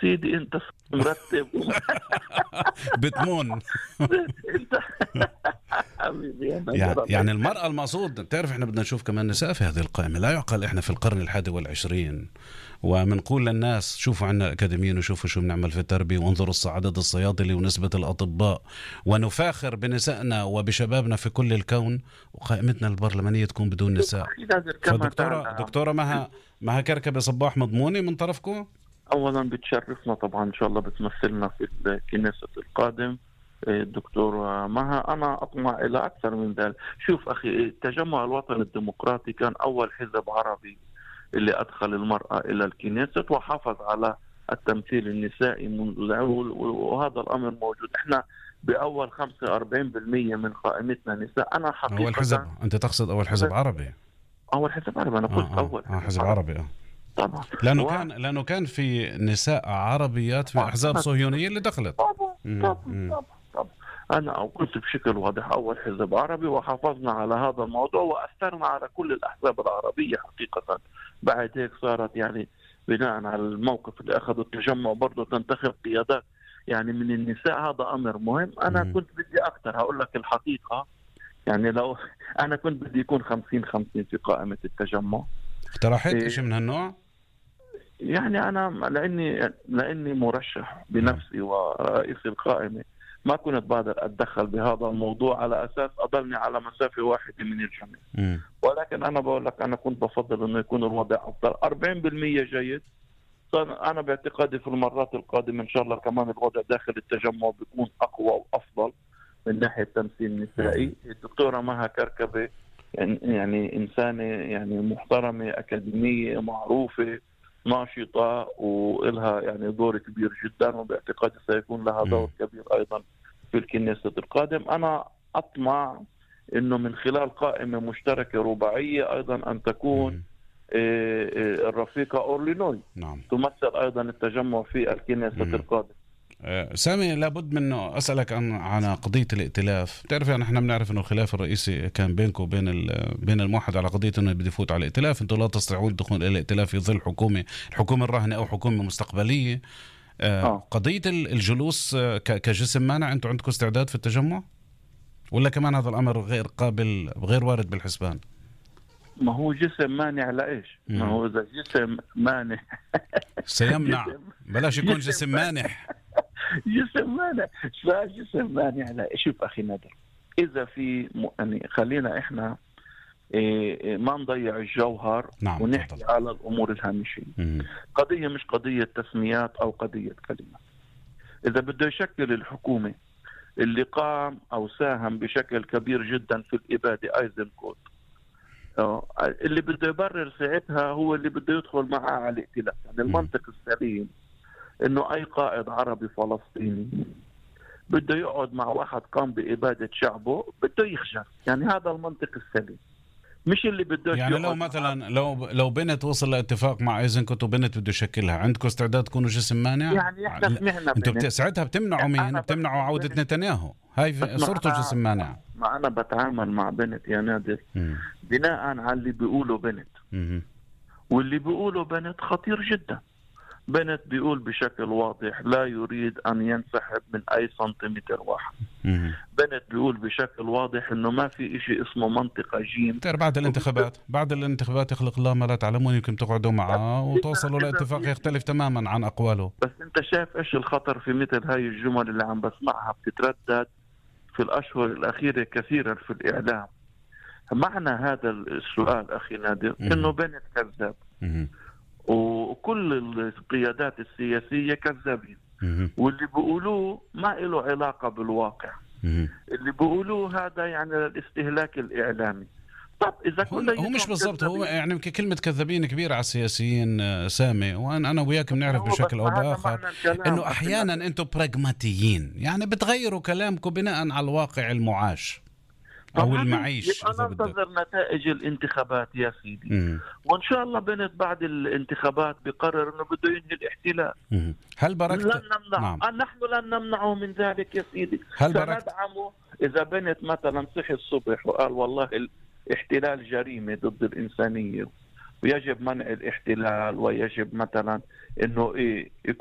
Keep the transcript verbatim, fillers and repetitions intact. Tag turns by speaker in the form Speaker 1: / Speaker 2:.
Speaker 1: سيدي انت مرتب
Speaker 2: بتمون.
Speaker 1: انت حبيبي
Speaker 2: يعني, يعني المرأة المقصود. تعرف احنا بدنا نشوف كمان نساء في هذه القائمة. لا يعقل احنا في القرن الحادي والعشرين ومنقول للناس شوفوا عنا الأكاديميين وشوفوا شو بنعمل في التربية وانظروا عدد الصيادلة ونسبة الأطباء، ونفاخر بنسائنا وبشبابنا في كل الكون، وقائمتنا البرلمانية تكون بدون نساء. فدكتورة دكتورة مها مها كركبة صباح مضمونة من طرفكم.
Speaker 1: أولا بتشرفنا طبعا، إن شاء الله بتمثلنا في الكنيسة القادم الدكتور مها. أنا أطمع إلى أكثر من ذلك. شوف أخي، التجمع الوطني الديمقراطي كان أول حزب عربي اللي أدخل المرأة إلى الكنيسة وحافظ على التمثيل النسائي منذ، وهذا الأمر موجود. إحنا بأول خمسة وأربعين بالمئة من قائمتنا نساء. أنا حقيقة
Speaker 2: أول حزب، أنت تقصد أول حزب عربي؟
Speaker 1: أول حزب عربي، أنا قلت
Speaker 2: آه
Speaker 1: أول
Speaker 2: آه حزب عربي. آه.
Speaker 1: طبعا.
Speaker 2: لأنه
Speaker 1: و...
Speaker 2: كان لأنه كان في نساء عربيات في أحزاب صهيونية اللي دخلت.
Speaker 1: طبعا طبعا طبعا طبعا. أنا قلت بشكل واضح أول حزب عربي، وحافظنا على هذا الموضوع وأثرنا على كل الأحزاب العربية حقيقة. بعد هيك صارت يعني بناء على الموقف اللي أخذوا التجمع برضو تنتخب قيادات يعني من النساء. هذا أمر مهم. أنا م. كنت بدي أكثر، هقول لك الحقيقة، يعني لو أنا كنت بدي يكون خمسين خمسين في قائمة التجمع.
Speaker 2: اقترحت إيه شيء من هالنوع؟
Speaker 1: يعني أنا لأني لأني مرشح بنفسي ورئيس القائمة ما كنت بقدر أتدخل بهذا الموضوع على أساس أضلني على مسافة واحدة من الجميع. م. ولكن أنا بقول لك أنا كنت بفضل إنه يكون الوضع أفضل. أربعين بالمئة جيد. أنا باعتقادي في المرات القادمة إن شاء الله كمان الوضع داخل التجمع بيكون أقوى وأفضل من ناحية تمثيل النسائي. الدكتورة مها كركبة يعني إنسانة يعني محترمة، أكاديمية معروفة، ناشطة، وإلها يعني دور كبير جدا، وباعتقادي سيكون لها دور كبير أيضا في الكنيسة القادم. أنا أطمع إنه من خلال قائمة مشتركة رباعية أيضا أن تكون الرفيقة أورلينوي
Speaker 2: نعم.
Speaker 1: تمثل أيضا التجمع في الكنيسة القادم.
Speaker 2: سامي، لابد منه أسألك عن عن قضية الائتلاف. تعرف يعني احنا بنعرف انه الخلاف الرئيسي كان بينكم وبين بين الموحد على قضية انه بده يفوت على الائتلاف. انتم لا تستطيعون الدخول الى الائتلاف في ظل حكومة الحكومة الراهنة او حكومة مستقبلية. آه. قضية الجلوس كجسم مانع، انتم عندكم استعداد في التجمع ولا كمان هذا الامر غير قابل غير وارد بالحسبان؟
Speaker 1: ما هو جسم مانع لإيش؟ ما هو إذا جسم مانع
Speaker 2: سيمنع، بلاش يكون جسم مانح.
Speaker 1: جسم مانع لا جسم مانع لا. شوف أخي نادر، إذا في م... يعني خلينا إحنا إيه ما نضيع الجوهر. نعم. ونحكي طبعا على الأمور الهامشية. قضية مش قضية تسميات أو قضية كلمة. إذا بده يشكل الحكومة اللي قام أو ساهم بشكل كبير جدا في الإبادة أيزنكوت، اللي بده يبرر ساعتها هو اللي بده يدخل معاه على الائتلاف. يعني المنطق السليم انه اي قائد عربي فلسطيني بده يقعد مع واحد قام بإبادة شعبه بده يخجل. يعني هذا المنطق السليم، مش اللي بده
Speaker 2: يعني لو مثلا لو لو بنت وصل لاتفاق مع ايزنكوت وبنت بده يشكلها، عندكم استعداد تكونوا جسم مانع؟
Speaker 1: يعني احنا سمعنا
Speaker 2: انتوا بت... ساعتها بتمنعوا مين؟ بتمنعوا عودة نتنياهو. هاي صرتوا جسم مانع.
Speaker 1: ما انا بتعامل مع بنت يا نادر م. بناء على اللي بيقولوا بنت م. واللي بيقولوا بنت خطير جدا. بنت بيقول بشكل واضح لا يريد أن ينسحب من أي سنتيمتر واحد. مم. بنت بيقول بشكل واضح إنه ما في إشي اسمه منطقة جيم.
Speaker 2: بعد الانتخابات بعد الانتخابات يخلق الله ما لا تعلمون، يمكن تقعدوا معه وتوصلوا لاتفاق يختلف تماما عن أقواله.
Speaker 1: بس أنت شايف إيش الخطر في مثل هاي الجمل اللي عم بسمعها بتتردد في الأشهر الأخيرة كثيرا في الإعلام. معنى هذا السؤال أخي نادر إنه بنت كذاب، وكل القيادات السياسية كذابين، واللي بيقولوه ما له علاقة بالواقع. اللي بيقولوه هذا يعني الاستهلاك الإعلامي. طب إذا
Speaker 2: هو, هو مش بالضبط، هو يعني كلمة كذابين كبيرة على السياسيين سامي، وأنا أنا وياك بنعرف بشكل أو بآخر إنه أحيانا أنتم براغماتيين، يعني بتغيروا كلامكم بناء على الواقع المعاش أو المعيش.
Speaker 1: يبقى ننتظر نتائج الانتخابات يا سيدي. مم. وإن شاء الله بنت بعد الانتخابات بقرر إنه بده ينهي الاحتلال.
Speaker 2: مم. هل بركت؟
Speaker 1: لن نمنع.
Speaker 2: نعم.
Speaker 1: نحن لن نمنعه من ذلك يا سيدي.
Speaker 2: هل بركت؟
Speaker 1: سندعمه. إذا بنت مثلا صحي الصبح وقال والله الاحتلال جريمة ضد الإنسانية ويجب منع الاحتلال ويجب مثلا إنه إيه